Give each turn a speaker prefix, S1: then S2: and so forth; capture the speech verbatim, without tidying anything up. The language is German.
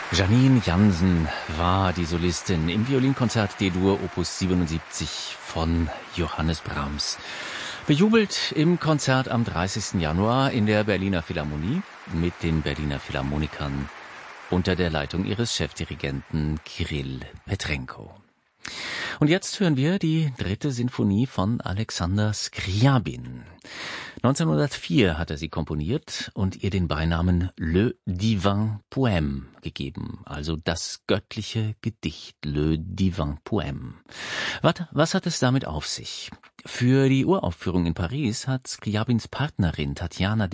S1: Janine Jansen war die Solistin im Violinkonzert D-Dur Opus siebenundsiebzig von Johannes Brahms. Bejubelt im Konzert am dreißigsten Januar in der Berliner Philharmonie mit den Berliner Philharmonikern unter der Leitung ihres Chefdirigenten Kirill Petrenko. Und jetzt hören wir die dritte Sinfonie von Alexander Scriabin. neunzehnhundertvier hat er sie komponiert und ihr den Beinamen Le Divin Poème gegeben, also das göttliche Gedicht, Le Divin Poème. Was, was hat es damit auf sich? Für die Uraufführung in Paris hat Scriabins Partnerin Tatjana